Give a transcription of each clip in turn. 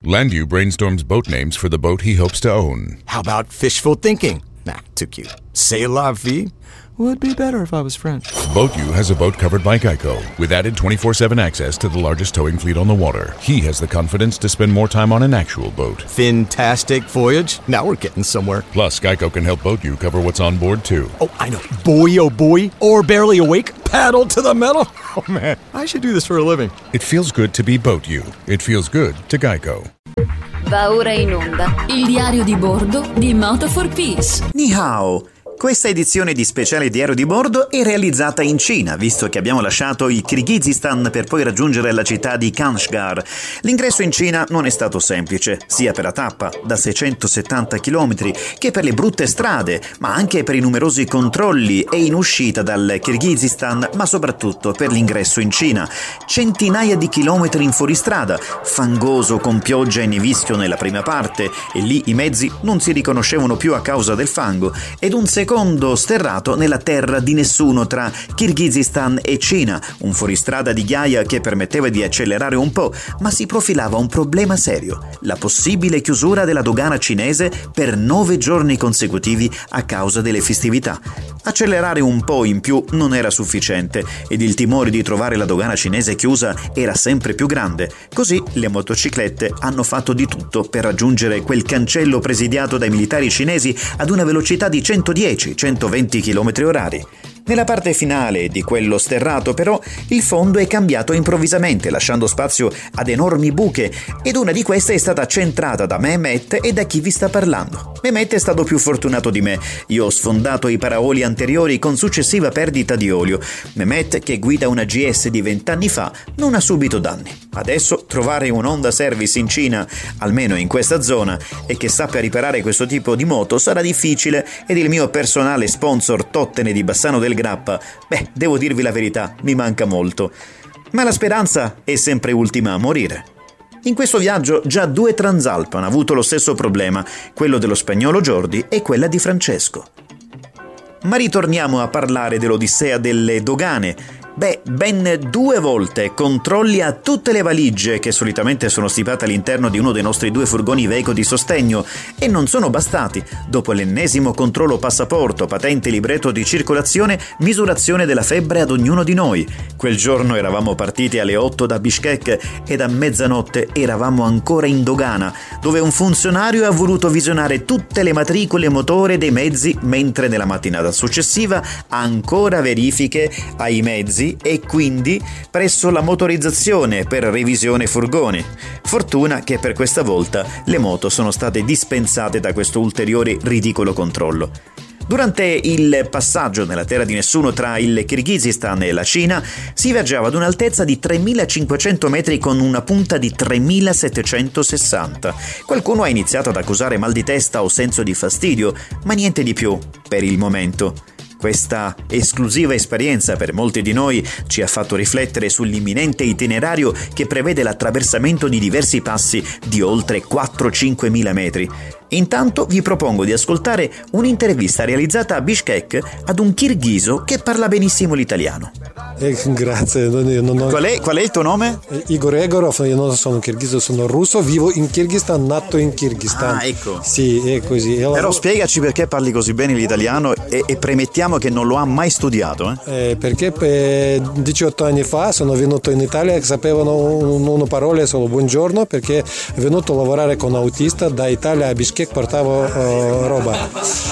Landu brainstorms boat names for the boat he hopes to own. How about fishful thinking? Nah, too cute. C'est la vie? Would be better if I was French. BoatU has a boat covered by Geico, with added 24/7 access to the largest towing fleet on the water. He has the confidence to spend more time on an actual boat. Fantastic voyage. Now we're getting somewhere. Plus, Geico can help BoatU cover what's on board, too. Oh, I know. Boy, oh boy. Or barely awake. Paddle to the metal. Oh, man. I should do this for a living. It feels good to be BoatU. It feels good to Geico. Va ora in onda il diario di bordo di Moto for Peace. Ni hao. Questa edizione di speciale Diario di Bordo è realizzata in Cina, visto che abbiamo lasciato il Kirghizistan per poi raggiungere la città di Kashgar. L'ingresso in Cina non è stato semplice, sia per la tappa, da 670 km, che per le brutte strade, ma anche per i numerosi controlli e in uscita dal Kirghizistan, ma soprattutto per l'ingresso in Cina. Centinaia di chilometri in fuoristrada, fangoso con pioggia e nevischio nella prima parte, e lì i mezzi non si riconoscevano più a causa del fango, ed un secondo sterrato nella terra di nessuno tra Kirghizistan e Cina, un fuoristrada di ghiaia che permetteva di accelerare un po', ma si profilava un problema serio: la possibile chiusura della dogana cinese per 9 giorni consecutivi a causa delle festività. Accelerare un po' in più non era sufficiente ed il timore di trovare la dogana cinese chiusa era sempre più grande. Così le motociclette hanno fatto di tutto per raggiungere quel cancello presidiato dai militari cinesi ad una velocità di 110-120 km/h. Nella parte finale di quello sterrato, però, il fondo è cambiato improvvisamente, lasciando spazio ad enormi buche, ed una di queste è stata centrata da Mehmet e da chi vi sta parlando. Mehmet è stato più fortunato di me. Io ho sfondato i paraoli anteriori con successiva perdita di olio. Mehmet, che guida una GS di 20 anni fa, non ha subito danni. Adesso trovare un Honda Service in Cina, almeno in questa zona, e che sappia riparare questo tipo di moto sarà difficile, ed il mio personale sponsor Tottene di Bassano del Grappa, devo dirvi la verità, mi manca molto. Ma la speranza è sempre ultima a morire. In questo viaggio già 2 Transalp hanno avuto lo stesso problema, quello dello spagnolo Jordi e quella di Francesco. Ma ritorniamo a parlare dell'odissea delle dogane. Ben 2 volte controlli a tutte le valigie che solitamente sono stipate all'interno di uno dei nostri 2 furgoni Iveco di sostegno, e non sono bastati. Dopo l'ennesimo controllo passaporto, patente, libretto di circolazione, misurazione della febbre ad ognuno di noi. Quel giorno eravamo partiti alle 8 da Bishkek ed a mezzanotte eravamo ancora in dogana, dove un funzionario ha voluto visionare tutte le matricole motore dei mezzi, mentre nella mattinata successiva ancora verifiche ai mezzi e quindi presso la motorizzazione per revisione furgoni. Fortuna che per questa volta le moto sono state dispensate da questo ulteriore ridicolo controllo. Durante il passaggio nella terra di nessuno tra il Kirghizistan e la Cina si viaggiava ad un'altezza di 3.500 metri con una punta di 3.760. Qualcuno ha iniziato ad accusare mal di testa o senso di fastidio, ma niente di più per il momento. Questa esclusiva esperienza per molti di noi ci ha fatto riflettere sull'imminente itinerario che prevede l'attraversamento di diversi passi di oltre 4-5 mila metri. Intanto vi propongo di ascoltare un'intervista realizzata a Bishkek ad un kirghizo che parla benissimo l'italiano. Grazie. Qual è il tuo nome? Igor Egorov, io non sono kirghizo, sono russo, vivo in Kirghizistan, nato in Kirghizistan. Ah, ecco. Sì, è così. Però spiegaci perché parli così bene l'italiano e premettiamo che non lo ha mai studiato. Perché 18 anni fa sono venuto in Italia, sapevano una parola solo buongiorno, perché è venuto a lavorare con autista da Italia a Bishkek, portavo roba.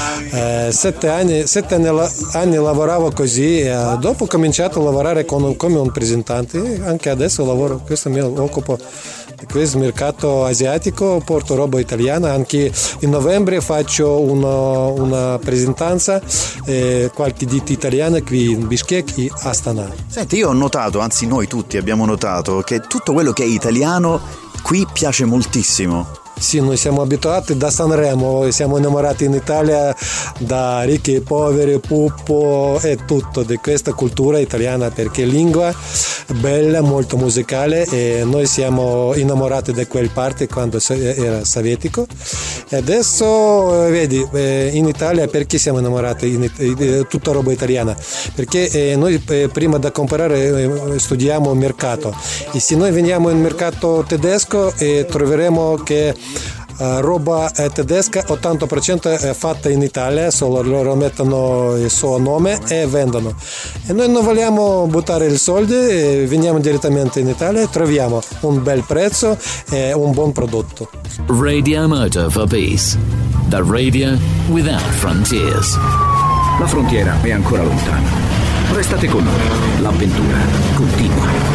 7 anni lavoravo così, e dopo ho cominciato a lavorare come un rappresentante. Anche adesso lavoro, questo mi occupo di questo mercato asiatico, porto roba italiana. Anche in novembre faccio una presentanza, qualche ditta italiana qui in Bishkek e Astana. Senti, io ho notato, anzi noi tutti abbiamo notato, che tutto quello che è italiano qui piace moltissimo. Sì, noi siamo abituati da Sanremo, siamo innamorati in Italia da ricchi e poveri, Pupo e tutto di questa cultura italiana, perché lingua bella, molto musicale, e noi siamo innamorati di quel parte quando era sovietico. E adesso vedi, in Italia perché siamo innamorati di tutta roba italiana? Perché noi prima di comprare studiamo il mercato, e se noi veniamo in mercato tedesco troveremo che roba tedesca 80% è fatta in Italia, solo loro mettono il suo nome e vendono, e noi non vogliamo buttare i soldi, veniamo direttamente in Italia e troviamo un bel prezzo e un buon prodotto. Radio Moto for Peace, the radio without frontiers. La frontiera è ancora lontana. Restate con noi, l'avventura continua.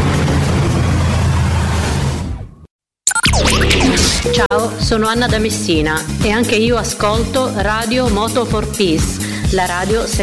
Ciao, sono Anna da Messina e anche io ascolto Radio Moto for Peace, la radio